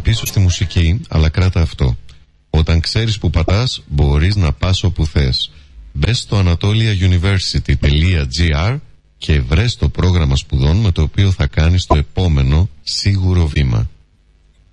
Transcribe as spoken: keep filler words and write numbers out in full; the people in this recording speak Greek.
πίσω στη μουσική, αλλά κράτα αυτό. Όταν ξέρεις που πατάς, μπορείς να πας όπου θες. Μπες στο anatolia university dot gr και βρες το πρόγραμμα σπουδών με το οποίο θα κάνεις το επόμενο σίγουρο βήμα.